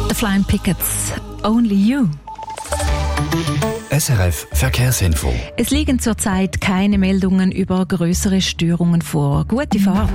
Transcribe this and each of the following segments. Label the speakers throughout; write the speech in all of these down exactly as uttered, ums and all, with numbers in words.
Speaker 1: The Flying Pickets, Only You.
Speaker 2: S R F Verkehrsinfo.
Speaker 1: Es liegen zurzeit keine Meldungen über größere Störungen vor. Gute Fahrt.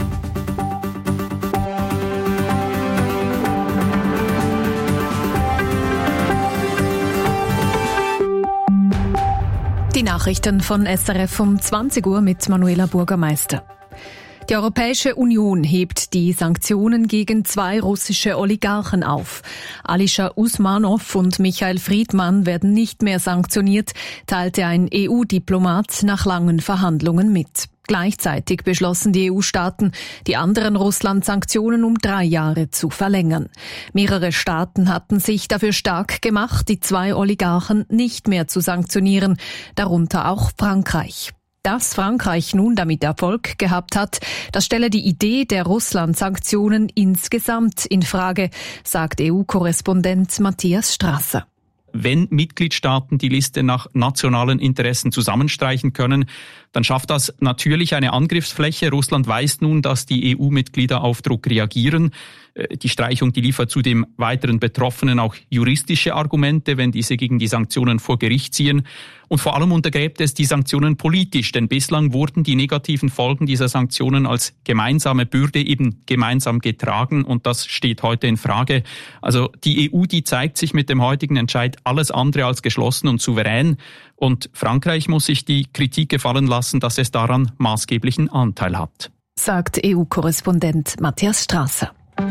Speaker 1: Die Nachrichten von S R F um zwanzig Uhr mit Manuela Burgermeister. Die Europäische Union hebt die Sanktionen gegen zwei russische Oligarchen auf. Alisher Usmanov und Michael Friedmann werden nicht mehr sanktioniert, teilte ein E U-Diplomat nach langen Verhandlungen mit. Gleichzeitig beschlossen die E U-Staaten, die anderen Russland-Sanktionen um drei Jahre zu verlängern. Mehrere Staaten hatten sich dafür stark gemacht, die zwei Oligarchen nicht mehr zu sanktionieren, darunter auch Frankreich. Dass Frankreich nun damit Erfolg gehabt hat, das stelle die Idee der Russland-Sanktionen insgesamt in Frage, sagt E U-Korrespondent Matthias Strasser.
Speaker 3: Wenn Mitgliedstaaten die Liste nach nationalen Interessen zusammenstreichen können, dann schafft das natürlich eine Angriffsfläche. Russland weiß nun, dass die E U-Mitglieder auf Druck reagieren. Die Streichung, die liefert zudem weiteren Betroffenen auch juristische Argumente, wenn diese gegen die Sanktionen vor Gericht ziehen. Und vor allem untergräbt es die Sanktionen politisch, denn bislang wurden die negativen Folgen dieser Sanktionen als gemeinsame Bürde eben gemeinsam getragen und das steht heute in Frage. Also die E U, die zeigt sich mit dem heutigen Entscheid alles andere als geschlossen und souverän und Frankreich muss sich die Kritik gefallen lassen, dass es daran maßgeblichen Anteil hat.
Speaker 1: Sagt E U-Korrespondent Matthias Strasser.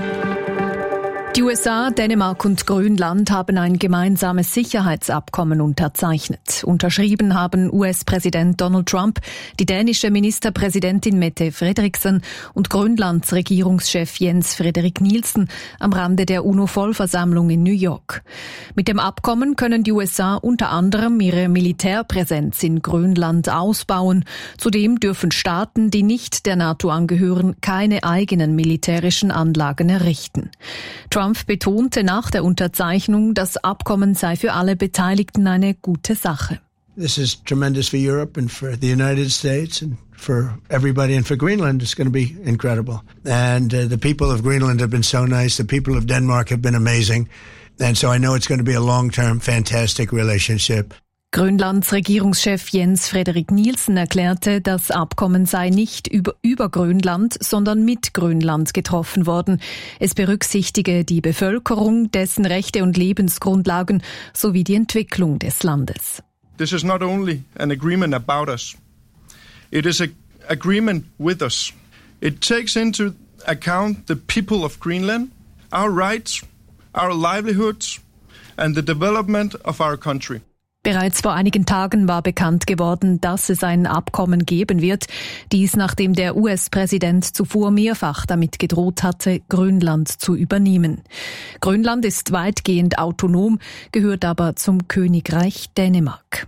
Speaker 1: Die U S A, Dänemark und Grönland haben ein gemeinsames Sicherheitsabkommen unterzeichnet. Unterschrieben haben U S-Präsident Donald Trump, die dänische Ministerpräsidentin Mette Frederiksen und Grönlands Regierungschef Jens Frederik Nielsen am Rande der UNO-Vollversammlung in New York. Mit dem Abkommen können die U S A unter anderem ihre Militärpräsenz in Grönland ausbauen. Zudem dürfen Staaten, die nicht der NATO angehören, keine eigenen militärischen Anlagen errichten. Trump betonte nach der Unterzeichnung, das Abkommen sei für alle Beteiligten eine gute Sache.
Speaker 4: This is tremendous for Europe and for the United States and for everybody and for Greenland it's going to be incredible. And uh, the people of Greenland have been so nice, the people of Denmark have been amazing. And so I know it's going to be a long-term fantastic relationship.
Speaker 1: Grönlands Regierungschef Jens Frederik Nielsen erklärte, das Abkommen sei nicht über, über Grönland, sondern mit Grönland getroffen worden. Es berücksichtige die Bevölkerung, dessen Rechte und Lebensgrundlagen sowie die Entwicklung des Landes.
Speaker 5: This is not only an agreement about us. It is an agreement with us. It takes into account the people of Greenland, our rights, our livelihoods and the development of our country.
Speaker 1: Bereits vor einigen Tagen war bekannt geworden, dass es ein Abkommen geben wird. Dies nachdem der U S-Präsident zuvor mehrfach damit gedroht hatte, Grönland zu übernehmen. Grönland ist weitgehend autonom, gehört aber zum Königreich Dänemark.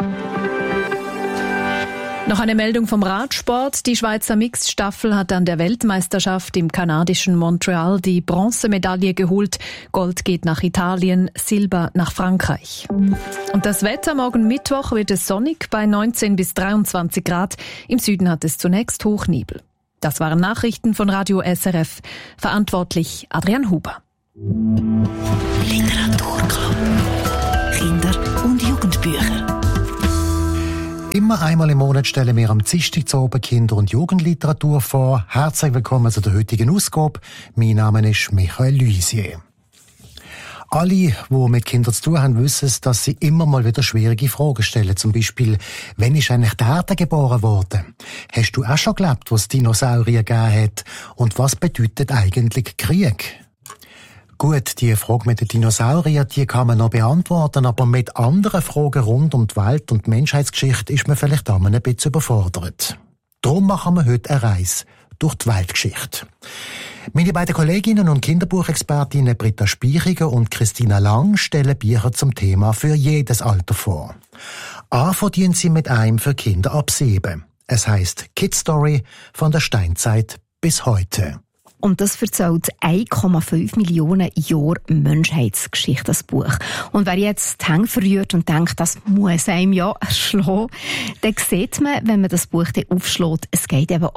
Speaker 1: Noch eine Meldung vom Radsport. Die Schweizer Mixed-Staffel hat an der Weltmeisterschaft im kanadischen Montreal die Bronzemedaille geholt. Gold geht nach Italien, Silber nach Frankreich. Und das Wetter, morgen Mittwoch wird es sonnig bei neunzehn bis dreiundzwanzig Grad. Im Süden hat es zunächst Hochnebel. Das waren Nachrichten von Radio S R F. Verantwortlich Adrian Huber.
Speaker 2: Literaturclub. Kinder- und Jugendbücher.
Speaker 6: Immer einmal im Monat stellen wir am Dienstag zu oben Kinder- und Jugendliteratur vor. Herzlich willkommen zu der heutigen Ausgabe. Mein Name ist Michael Luisier. Alle, die mit Kindern zu tun haben, wissen, dass sie immer mal wieder schwierige Fragen stellen. Zum Beispiel, wann ist eigentlich die Erde geboren worden? Hast du auch schon gelebt, was es Dinosaurier gegeben hat? Und was bedeutet eigentlich Krieg? Gut, die Frage mit den Dinosauriern, die kann man noch beantworten, aber mit anderen Fragen rund um die Welt und die Menschheitsgeschichte ist man vielleicht auch ein bisschen überfordert. Darum machen wir heute eine Reise durch die Weltgeschichte. Meine beiden Kolleginnen und Kinderbuchexpertinnen Britta Speichiger und Christina Lang stellen Bücher zum Thema für jedes Alter vor. Anfangen sie mit einem für Kinder ab sieben. Es heisst Kids Story von der Steinzeit bis heute.
Speaker 7: Und das erzählt eins Komma fünf Millionen Jahre Menschheitsgeschichte, das Buch. Und wer jetzt die Hände verrührt und denkt, das muss einem ja erschlagen, dann sieht man, wenn man das Buch dann aufschlägt, es geht eben auch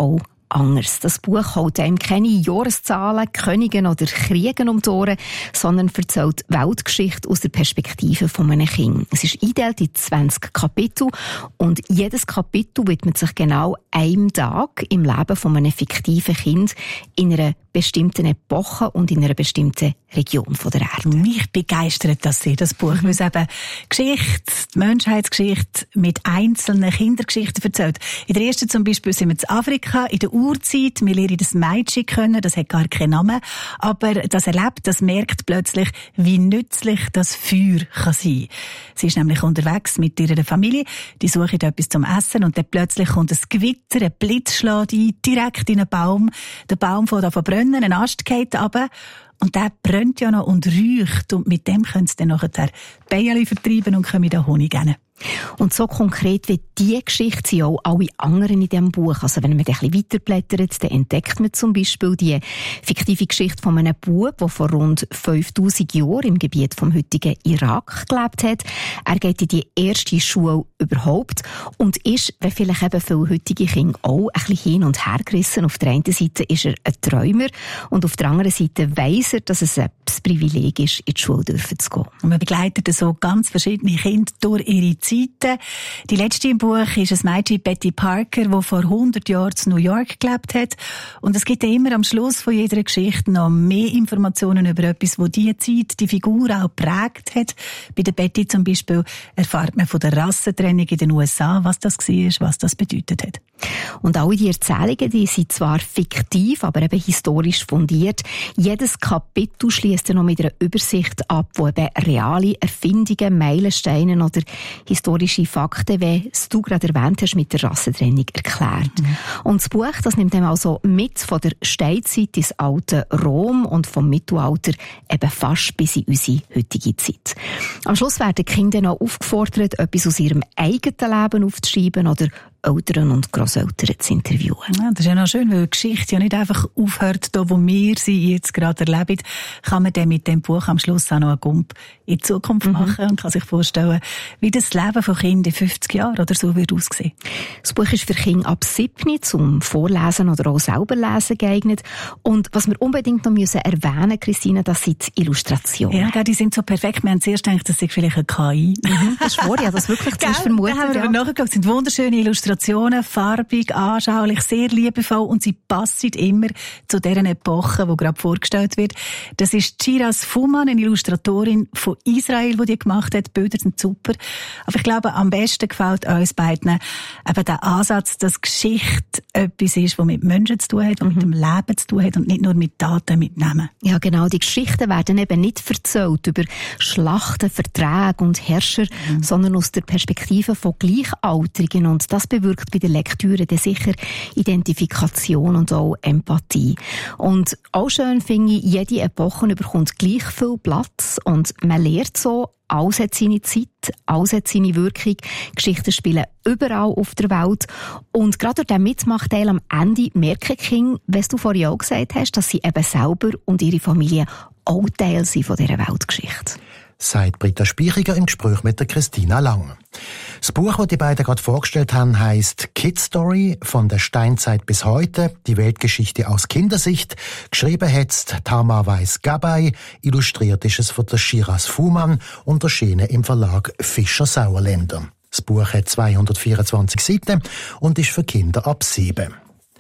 Speaker 7: anders. Das Buch holt einem keine Jahreszahlen, Königen oder Kriegen um die Ohren, sondern erzählt Weltgeschichte aus der Perspektive von einem Kind. Es ist eingeteilt in zwanzig Kapitel und jedes Kapitel widmet sich genau einem Tag im Leben von einem fiktiven Kind in einer bestimmten Epoche und in einer bestimmten Region von der Erde.
Speaker 8: Mich begeistert das sehr, das Buch, weil es eben Geschichte, die Menschheitsgeschichte mit einzelnen Kindergeschichten erzählt. In der ersten zum Beispiel sind wir in Afrika, in der Urzeit, wir lernen das Mädchen kennen, das hat gar keinen Namen, aber das erlebt, das merkt plötzlich, wie nützlich das Feuer kann sein. Sie ist nämlich unterwegs mit ihrer Familie, die suchen etwas zum Essen und dann plötzlich kommt ein Gewitter, ein Blitz schlägt ein, direkt in einen Baum, der Baum fängt an zu brennen, ein Ast geht runter. Und der brennt ja noch und räucht. Und mit dem können sie dann nachher Bienen vertreiben und können da Honig geben.
Speaker 7: Und so konkret wie diese Geschichte sind auch alle anderen in diesem Buch. Also wenn man ein bisschen weiterblättert, dann entdeckt man zum Beispiel die fiktive Geschichte von einem Bub, der vor rund fünftausend Jahren im Gebiet vom heutigen Irak gelebt hat. Er geht in die erste Schule überhaupt und ist, wie vielleicht eben viele heutige Kinder auch, ein bisschen hin und her gerissen. Auf der einen Seite ist er ein Träumer und auf der anderen Seite weiss er, dass es ein Privileg ist, in die Schule dürfen zu gehen.
Speaker 8: Und man begleitet so ganz verschiedene Kinder durch ihre Zeiten. Die letzte im Buch ist ein Mädchen, Betty Parker, die vor hundert Jahren in New York gelebt hat. Und es gibt ja immer am Schluss von jeder Geschichte noch mehr Informationen über etwas, das diese Zeit, die Figur auch geprägt hat. Bei der Betty zum Beispiel erfahrt man von der Rassentrennung in den U S A, was das war, was das bedeutet hat.
Speaker 7: Und alle die Erzählungen, die sind zwar fiktiv, aber eben historisch fundiert. Jedes Kapitel schließt noch mit einer Übersicht ab, wo eben reale Erfindungen, Meilensteine oder historische Fakten, wie du gerade erwähnt hast, mit der Rassentrennung erklärt. Mhm. Und das Buch, das nimmt dann also mit von der Steinzeit ins alte Rom und vom Mittelalter eben fast bis in unsere heutige Zeit. Am Schluss werden die Kinder noch aufgefordert, etwas aus ihrem eigenen Leben aufzuschreiben oder Eltern und Grosseltern zu interviewen.
Speaker 8: Ja, das ist ja noch schön, weil die Geschichte ja nicht einfach aufhört, da wo wir sie jetzt gerade erleben, kann man dann mit dem Buch am Schluss auch noch einen Gump in die Zukunft mhm. machen und kann sich vorstellen, wie das Leben von Kindern in fünfzig Jahren oder so wird aussehen.
Speaker 7: Das Buch ist für Kinder ab sieben zum Vorlesen oder auch selber lesen geeignet. Und was wir unbedingt noch müssen erwähnen, Christine, das sind die Illustrationen.
Speaker 8: Ja, die sind so perfekt. Wir haben zuerst gedacht, das sei vielleicht eine K I.
Speaker 7: Mhm, das ist wahr, ja, das wirklich zuerst vermutet.
Speaker 8: Da haben wir
Speaker 7: ja.
Speaker 8: nachgeschaut. Es sind wunderschöne Illustrationen, farbig, anschaulich, sehr liebevoll und sie passen immer zu deren Epoche, die gerade vorgestellt wird. Das ist Shiraz Fuman, eine Illustratorin von Israel, die die gemacht hat. Die Bilder sind super. Aber ich glaube, am besten gefällt uns beiden eben der Ansatz, dass Geschichte etwas ist, das mit Menschen zu tun hat, und mhm. mit dem Leben zu tun hat und nicht nur mit Daten, mit Namen.
Speaker 7: Ja, genau. Die Geschichten werden eben nicht erzählt über Schlachten, Verträge und Herrscher, mhm. sondern aus der Perspektive von Gleichaltrigen. Und das bewirkt bei der Lektüre dann sicher Identifikation und auch Empathie. Und auch schön finde ich, jede Epoche bekommt gleich viel Platz und man lernt so, alles hat seine Zeit, alles hat seine Wirkung. Geschichten spielen überall auf der Welt. Und gerade durch den Mitmachteil am Ende merken die Kinder, was du vorhin auch gesagt hast, dass sie eben selber und ihre Familie auch Teil sind von dieser Weltgeschichte.
Speaker 6: Sagt Britta Speichiger im Gespräch mit der Christina Lang. Das Buch, das die beiden gerade vorgestellt haben, heisst Kid Story, von der Steinzeit bis heute, die Weltgeschichte aus Kindersicht. Geschrieben hat's Tamar Weiss-Gabay, illustriert ist es von der Shiraz Fuman und erschienen im Verlag Fischer Sauerländer. Das Buch hat zweihundertvierundzwanzig Seiten und ist für Kinder ab sieben.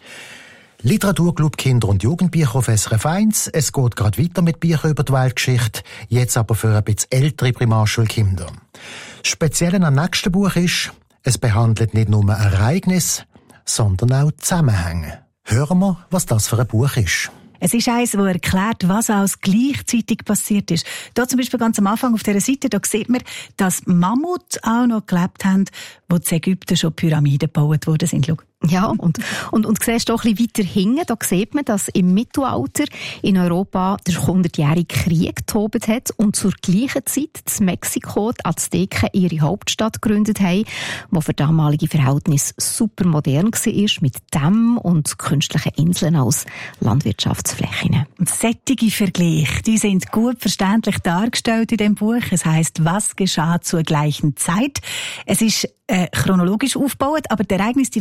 Speaker 6: Literaturclub Kinder- und Jugendbücher auf S R F eins. Es geht gerade weiter mit Büchern über die Weltgeschichte, jetzt aber für ein bisschen ältere Primarschulkinder. Das Spezielle am nächsten Buch ist, es behandelt nicht nur Ereignisse, sondern auch Zusammenhänge. Hören wir, was das für ein Buch ist.
Speaker 8: Es ist eins, das erklärt, was alles gleichzeitig passiert ist. Da zum Beispiel ganz am Anfang auf dieser Seite, da sieht man, dass Mammuts auch noch gelebt haben, wo in Ägypten schon Pyramiden gebaut worden sind. Schau.
Speaker 7: Ja, und, und, und siehst du auch ein bisschen weiter hinten, da sieht man, dass im Mittelalter in Europa der hundertjährige Krieg getobt hat und zur gleichen Zeit in Mexiko die Azteken ihre Hauptstadt gegründet haben, die für damalige Verhältnisse super modern war, mit Dämmen und künstlichen Inseln als Landwirtschaftsflächen.
Speaker 8: Und solche Vergleiche, die sind gut verständlich dargestellt in dem Buch. Es heisst, was geschah zur gleichen Zeit. Es ist äh, chronologisch aufgebaut, aber die Ereignisse, die werden eben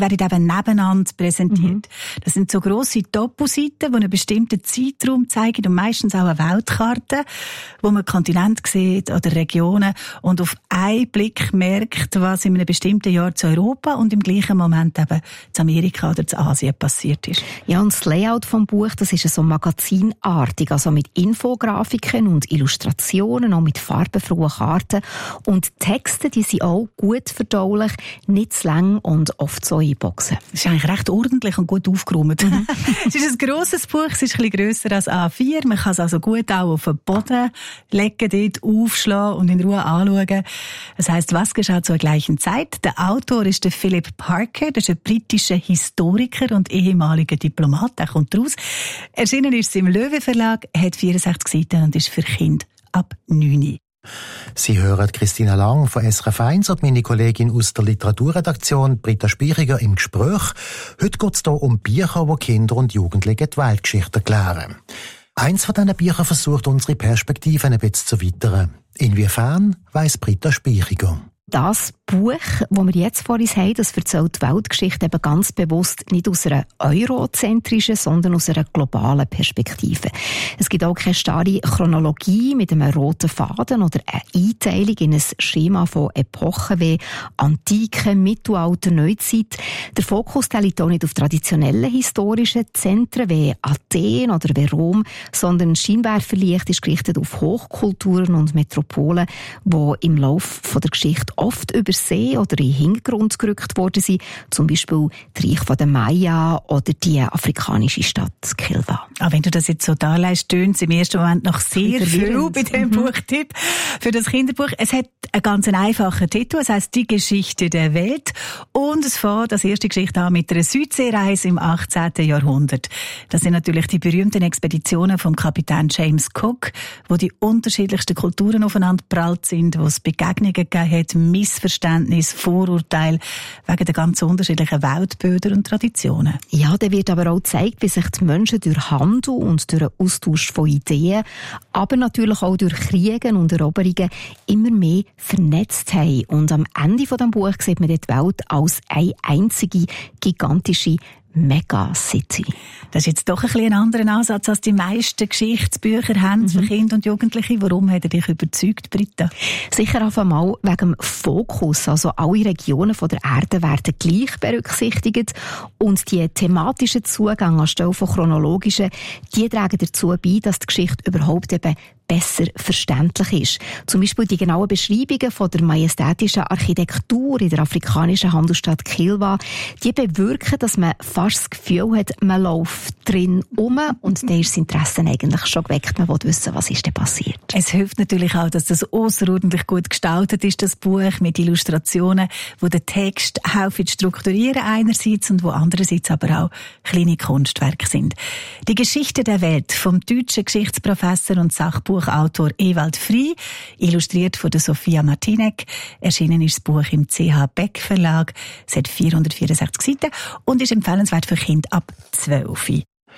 Speaker 8: nebeneinander präsentiert. Mhm. Das sind so grosse Toposeiten, die einen bestimmten Zeitraum zeigen und meistens auch eine Weltkarte, wo man Kontinente sieht oder Regionen und auf einen Blick merkt, was in einem bestimmten Jahr zu Europa und im gleichen Moment eben zu Amerika oder zu Asien passiert ist.
Speaker 7: Ja, und das Layout vom Buch, das ist so magazinartig, also mit Infografiken und Illustrationen, auch mit farbenfrohen Karten. Und die Texte, die sind auch gut verdaulich, nicht zu lang und oft so in Boxen.
Speaker 8: Es ist eigentlich recht ordentlich und gut aufgeräumt. Mhm. Es ist ein grosses Buch, es ist ein bisschen grösser als A vier. Man kann es also gut auch auf den Boden legen, dort aufschlagen und in Ruhe anschauen. Es heisst, was geschah zur gleichen Zeit? Der Autor ist der Philip Parker, das ist ein britischer Historiker und ehemaliger Diplomat. Der kommt raus. Erschienen ist es im Löwe Verlag, hat vierundsechzig Seiten und ist für Kinder ab neun.
Speaker 6: Sie hören Christina Lang von S R F eins und meine Kollegin aus der Literaturredaktion Britta Spieriger im Gespräch. Heute geht es hier um Bücher, die Kinder und Jugendliche die Weltgeschichte erklären. Eins von diesen Büchern versucht unsere Perspektiven ein bisschen zu erweitern. Inwiefern, weiss Britta Spieriger.
Speaker 7: Das Buch, das wir jetzt vor uns haben, das erzählt die Weltgeschichte eben ganz bewusst nicht aus einer eurozentrischen, sondern aus einer globalen Perspektive. Es gibt auch keine starre Chronologie mit einem roten Faden oder eine Einteilung in ein Schema von Epochen wie Antike, Mittelalter, Neuzeit. Der Fokus der liegt auch nicht auf traditionellen historischen Zentren wie Athen oder wie Rom, sondern Scheinwerferlicht ist gerichtet auf Hochkulturen und Metropolen, die im Laufe der Geschichte oft übersehen oder in den Hintergrund gerückt worden sind, zum Beispiel das Reich der Maya oder die afrikanische Stadt Kilwa.
Speaker 8: Auch wenn du das jetzt so darlegst, tönt es im ersten Moment noch sehr viel bei diesem mhm. Buchtipp für das Kinderbuch. Es hat einen ganz einfachen Titel, es heisst «Die Geschichte der Welt» und es fängt als erste Geschichte an mit einer Südseereise im achtzehnten Jahrhundert. Das sind natürlich die berühmten Expeditionen vom Kapitän James Cook, wo die unterschiedlichsten Kulturen aufeinander prallt sind, wo es Begegnungen gegeben hat, Missverständnis, Vorurteil wegen der ganz unterschiedlichen Weltbilder und Traditionen.
Speaker 7: Ja, da wird aber auch gezeigt, wie sich die Menschen durch Handel und durch den Austausch von Ideen, aber natürlich auch durch Kriege und Eroberungen immer mehr vernetzt haben. Und am Ende von dem Buch sieht man die Welt als eine einzige gigantische Megacity.
Speaker 8: Das ist jetzt doch ein bisschen ein anderer Ansatz, als die meisten Geschichtsbücher haben mhm. für Kinder und Jugendliche. Warum hat er dich überzeugt, Britta?
Speaker 7: Sicher auf einmal wegen dem Fokus. Also alle Regionen der Erde werden gleich berücksichtigt und die thematischen Zugänge anstelle von chronologischen, die tragen dazu bei, dass die Geschichte überhaupt eben besser verständlich ist. Zum Beispiel die genauen Beschreibungen von der majestätischen Architektur in der afrikanischen Handelsstadt Kilwa, die bewirken, dass man fast das Gefühl hat, man läuft drin um und dann ist das Interesse eigentlich schon geweckt. Man will wissen, was ist denn passiert.
Speaker 8: Es hilft natürlich auch, dass das außerordentlich gut gestaltet ist, das Buch mit Illustrationen, wo den Text helfen zu strukturieren einerseits und wo andererseits aber auch kleine Kunstwerke sind. Die Geschichte der Welt vom deutschen Geschichtsprofessor und Sachbuch Autor Ewald Frey, illustriert von der Sophia Martinek. Erschienen ist das Buch im C H Beck Verlag. Es hat vierhundertvierundsechzig Seiten und ist empfehlenswert für Kinder ab zwölf.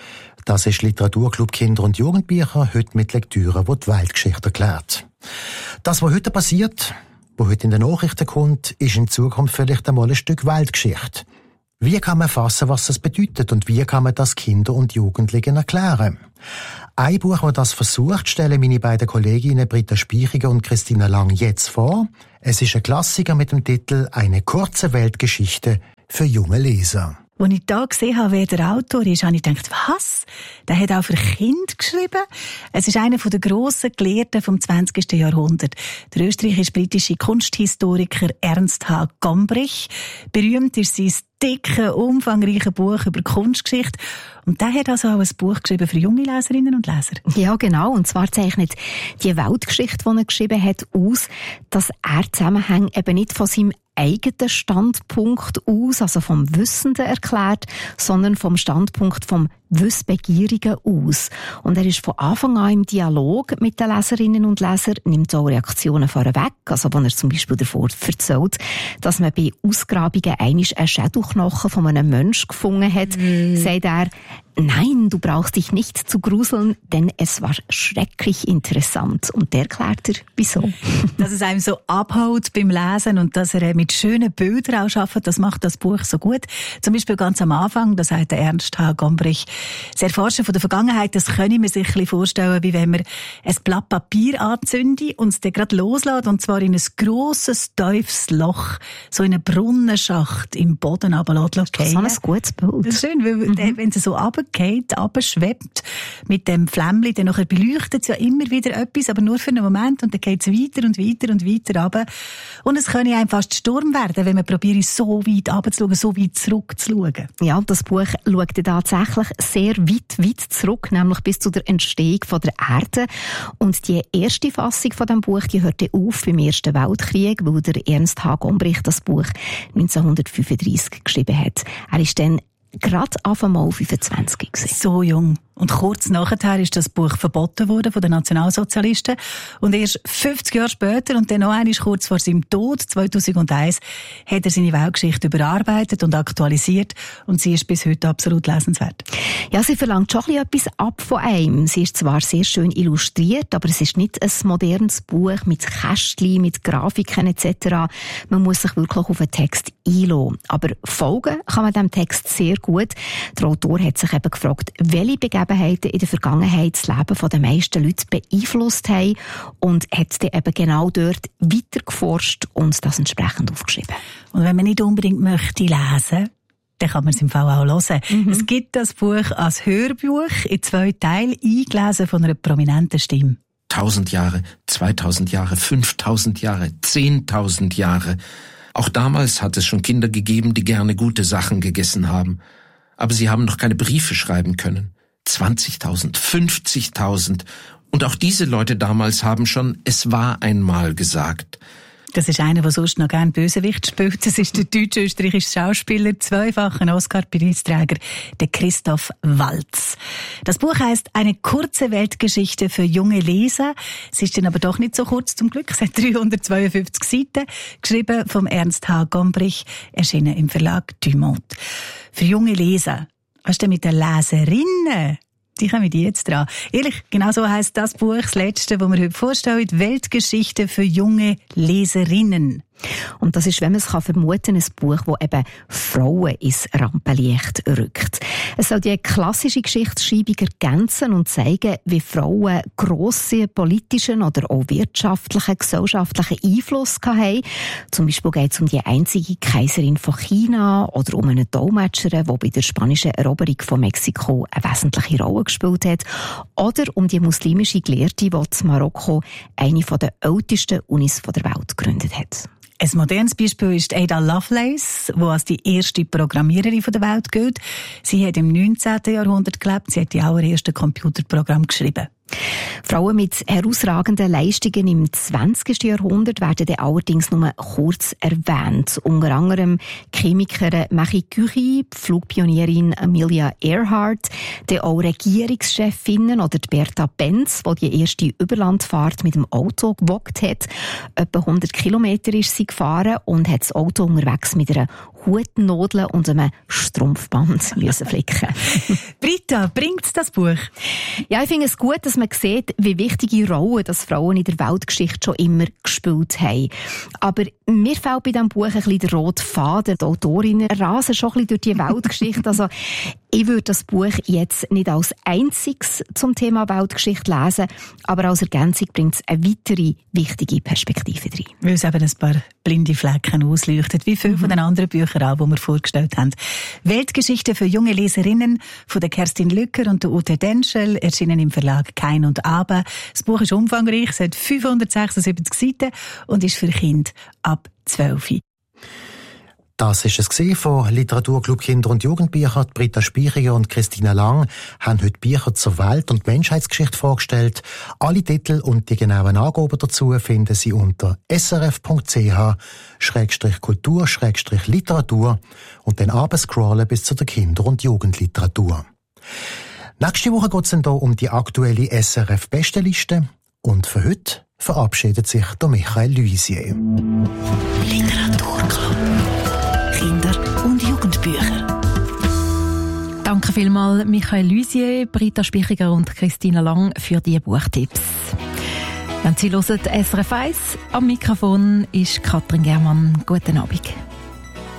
Speaker 6: Das ist Literaturclub Kinder- und Jugendbücher, heute mit Lektüren, die die Weltgeschichte erklärt. Das, was heute passiert, was heute in den Nachrichten kommt, ist in Zukunft vielleicht einmal ein Stück Weltgeschichte. Wie kann man fassen, was das bedeutet und wie kann man das Kindern und Jugendlichen erklären? Ein Buch, das das versucht, stellen meine beiden Kolleginnen Britta Spieriger und Christina Lang jetzt vor. Es ist ein Klassiker mit dem Titel «Eine kurze Weltgeschichte für junge Leser».
Speaker 8: Als ich da gesehen habe, wer der Autor ist, habe ich gedacht, was? Der hat auch für Kinder geschrieben? Es ist einer der grossen Gelehrten vom zwanzigsten Jahrhundert. Der österreichisch-britische Kunsthistoriker Ernst H. Gombrich. Berühmt ist sein dicke, umfangreiche Buch über Kunstgeschichte. Und der hat also auch ein Buch geschrieben für junge Leserinnen und Leser.
Speaker 7: Ja, genau. Und zwar zeichnet die Weltgeschichte, die er geschrieben hat, aus, dass er Zusammenhänge eben nicht von seinem eigenen Standpunkt aus, also vom Wissenden erklärt, sondern vom Standpunkt vom Wissbegierigen aus. Und er ist von Anfang an im Dialog mit den Leserinnen und Lesern, nimmt auch Reaktionen vorweg, also wenn er zum Beispiel davor erzählt, dass man bei Ausgrabungen einmal einen Schädelknochen von einem Menschen gefunden hat, mm. sagt er, nein, du brauchst dich nicht zu gruseln, denn es war schrecklich interessant. Und der erklärt er, wieso.
Speaker 8: Dass es einem so abhaut beim Lesen und dass er mit schönen Bildern auch arbeitet, das macht das Buch so gut. Zum Beispiel ganz am Anfang, da sagt der Ernst H. Gombrich, das Erforschen von der Vergangenheit, das kann ich mir sich ein bisschen vorstellen, wie wenn man ein Blatt Papier anzündet und es dann gerade loslässt, und zwar in ein grosses, tiefes Loch, so in einen Brunnenschacht im Boden runterlässt.
Speaker 7: Das ist so ein gutes Bild.
Speaker 8: Das ist schön, weil mhm. wenn es so runtergeht, runterschwebt mit dem Flämmchen, dann nachher beleuchtet es ja immer wieder etwas, aber nur für einen Moment, und dann geht es weiter und weiter und weiter runter. Und es kann ja einem fast Sturm werden, wenn man probiert, so weit runterzuschauen, so weit zurückzuschauen.
Speaker 7: Ja, das Buch schaut tatsächlich sehr weit, weit zurück, nämlich bis zu der Entstehung von der Erde. Und die erste Fassung von dem Buch, die hörte auf beim Ersten Weltkrieg, weil der Ernst H. Gombrich das Buch neunzehnhundertfünfunddreissig geschrieben hat. Er ist dann gerade auf einmal fünfundzwanzig gewesen.
Speaker 8: So jung. Und kurz nachher ist das Buch verboten worden von den Nationalsozialisten. Und erst fünfzig Jahre später, und dann noch einmal kurz vor seinem Tod, zweitausendeins, hat er seine Weltgeschichte überarbeitet und aktualisiert. Und sie ist bis heute absolut lesenswert.
Speaker 7: Ja, sie verlangt schon etwas ab von einem. Sie ist zwar sehr schön illustriert, aber es ist nicht ein modernes Buch mit Kästchen, mit Grafiken et cetera. Man muss sich wirklich auf den Text einlassen. Aber folgen kann man dem Text sehr gut. Der Autor hat sich eben gefragt, welche Begebenheiten in der Vergangenheit das Leben der meisten Leute beeinflusst haben, und hat dann eben genau dort weiter geforscht und das entsprechend aufgeschrieben.
Speaker 8: Und wenn man nicht unbedingt möchte lesen, dann kann man es im Fall auch hören. Mhm. Es gibt das Buch als Hörbuch in zwei Teilen, eingelesen von einer prominenten Stimme.
Speaker 9: Tausend Jahre, zweitausend Jahre, fünftausend Jahre, zehntausend Jahre. Auch damals hat es schon Kinder gegeben, die gerne gute Sachen gegessen haben. Aber sie haben noch keine Briefe schreiben können. zwanzigtausend, fünfzigtausend. Und auch diese Leute damals haben schon «Es war einmal» gesagt.
Speaker 8: Das ist einer, der sonst noch gerne Bösewicht spielt. Das ist der deutsch-österreichische Schauspieler, zweifacher Oscar-Preisträger, der Christoph Waltz. Das Buch heisst «Eine kurze Weltgeschichte für junge Leser». Es ist dann aber doch nicht so kurz, zum Glück. Es hat dreihundertzweiundfünfzig Seiten, geschrieben vom Ernst H. Gombrich, erschienen im Verlag Du Monde. Für junge Leser. Was ist denn mit den Leserinnen? Die kommen jetzt dran. Ehrlich, genau so heisst das Buch, das letzte, das wir heute vorstellen, Weltgeschichte für junge Leserinnen.
Speaker 7: Und das ist, wenn man es kann vermuten, ein Buch, das eben Frauen ins Rampenlicht rückt. Es soll die klassische Geschichtsschreibung ergänzen und zeigen, wie Frauen grossen politischen oder auch wirtschaftlichen, gesellschaftlichen Einfluss hatten. Zum Beispiel geht es um die einzige Kaiserin von China oder um eine Dolmetscherin, die bei der spanischen Eroberung von Mexiko eine wesentliche Rolle gespielt hat. Oder um die muslimische Gelehrte, die in Marokko eine der ältesten Unis der Welt gegründet hat.
Speaker 8: Ein modernes Beispiel ist Ada Lovelace, die als die erste Programmiererin der Welt gilt. Sie hat im neunzehnten Jahrhundert gelebt, sie hat die allerersten Computerprogramme geschrieben.
Speaker 7: Frauen mit herausragenden Leistungen im zwanzigsten Jahrhundert werden dann allerdings nur kurz erwähnt. Unter anderem Chemikerin Marie Curie, Flugpionierin Amelia Earhart, dann auch Regierungschefinnen oder die Bertha Benz, die die erste Überlandfahrt mit dem Auto gewagt hat. Etwa hundert Kilometer ist sie gefahren und hat das Auto unterwegs mit einer Hutnadel und einem Strumpfband müssen flicken.
Speaker 8: Britta, bringt das Buch?
Speaker 7: Ja, ich finde es gut, dass man sieht, wie wichtige Rollen das Frauen in der Weltgeschichte schon immer gespielt haben. Aber mir fällt bei diesem Buch ein bisschen der rote Faden. Die Autorinnen rasen schon ein bisschen durch die Weltgeschichte. Also, ich würde das Buch jetzt nicht als einziges zum Thema Weltgeschichte lesen, aber als Ergänzung bringt es eine weitere wichtige Perspektive rein.
Speaker 8: Weil es eben ein paar blinde Flecken ausleuchtet, wie viele mhm. von den anderen Büchern auch, die wir vorgestellt haben. Weltgeschichte für junge Leserinnen von der Kerstin Lücker und der Ute Denschel, erschienen im Verlag Kein und Aber. Das Buch ist umfangreich, es hat fünfhundertsechsundsiebzig Seiten und ist für Kinder ab zwölf.
Speaker 6: Das ist es von Literaturclub Kinder- und Jugendbücher. Britta Speichiger und Christina Lang haben heute Bücher zur Welt- und Menschheitsgeschichte vorgestellt. Alle Titel und die genauen Angaben dazu finden Sie unter srf.ch Schrägstrich Kultur Schrägstrich Literatur und dann abscrollen bis zu der Kinder- und Jugendliteratur. Nächste Woche geht es dann hier um die aktuelle S R F-Bestenliste. Und für heute verabschiedet sich der Michael Luisier.
Speaker 2: Literaturclub. Kinder- und Jugendbücher.
Speaker 1: Danke vielmals Michael Luisier, Britta Spichiger und Christina Lang für die Buchtipps. Wenn Sie hören, S R F eins, am Mikrofon ist Katrin Germann. Guten Abend.